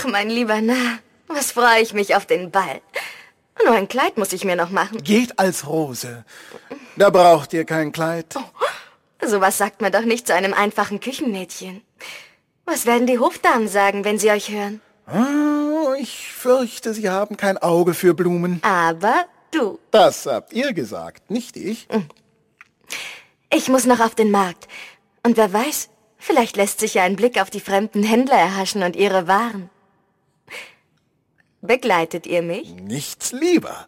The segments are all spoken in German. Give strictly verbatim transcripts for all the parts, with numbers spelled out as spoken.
mein lieber Narr, was freue ich mich auf den Ball. Nur ein Kleid muss ich mir noch machen. Geht als Rose. Da braucht ihr kein Kleid. Oh, sowas sagt man doch nicht zu einem einfachen Küchenmädchen. Was werden die Hofdamen sagen, wenn sie euch hören? Oh, ich fürchte, sie haben kein Auge für Blumen. Aber du. Das habt ihr gesagt, nicht ich. Ich muss noch auf den Markt. Und wer weiß, vielleicht lässt sich ja ein Blick auf die fremden Händler erhaschen und ihre Waren. Begleitet ihr mich? Nichts lieber.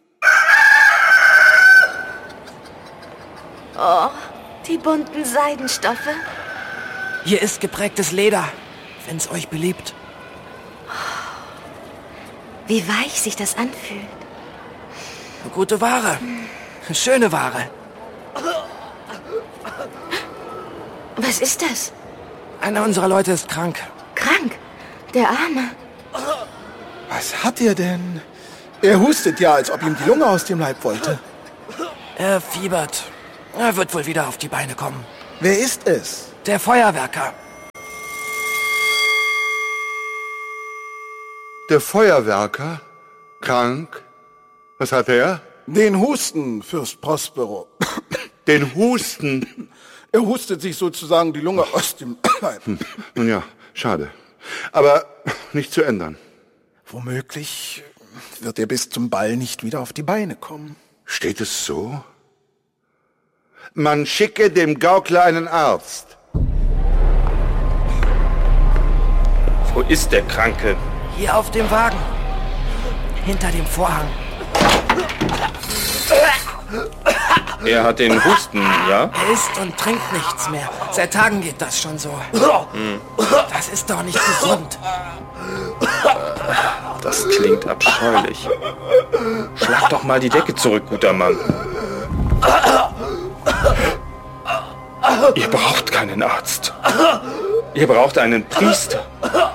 Oh, die bunten Seidenstoffe. Hier ist geprägtes Leder, wenn's euch beliebt. Wie weich sich das anfühlt. Gute Ware. Schöne Ware. Was ist das? Einer unserer Leute ist krank. Krank? Der Arme. Was hat er denn? Er hustet ja, als ob ihm die Lunge aus dem Leib wollte. Er fiebert. Er wird wohl wieder auf die Beine kommen. Wer ist es? Der Feuerwerker. Der Feuerwerker? Krank? Was hat er? Den Husten, Fürst Prospero. Den Husten? Er hustet sich sozusagen die Lunge aus dem Leib. Hm. Nun ja, schade. Aber nicht zu ändern. Womöglich wird er bis zum Ball nicht wieder auf die Beine kommen. Steht es so? Man schicke dem Gaukler einen Arzt. Wo ist der Kranke? Hier auf dem Wagen. Hinter dem Vorhang. Er hat den Husten, ja? Er isst und trinkt nichts mehr. Seit Tagen geht das schon so. Hm. Das ist doch nicht gesund. Das klingt abscheulich. Schlag doch mal die Decke zurück, guter Mann. Ihr braucht keinen Arzt. Ihr braucht einen Priester.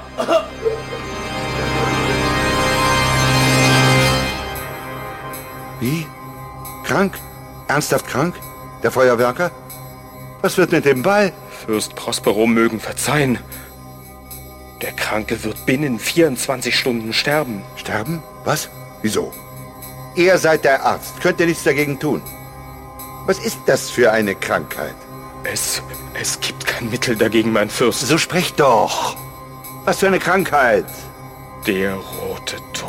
Wie? Krank? Ernsthaft krank? Der Feuerwerker? Was wird mit dem Ball? Fürst Prospero mögen verzeihen. Der Kranke wird binnen vierundzwanzig Stunden sterben. Sterben? Was? Wieso? Ihr seid der Arzt. Könnt ihr nichts dagegen tun? Was ist das für eine Krankheit? Es, es gibt kein Mittel dagegen, mein Fürst. So sprecht doch. Was für eine Krankheit? Der rote Tod.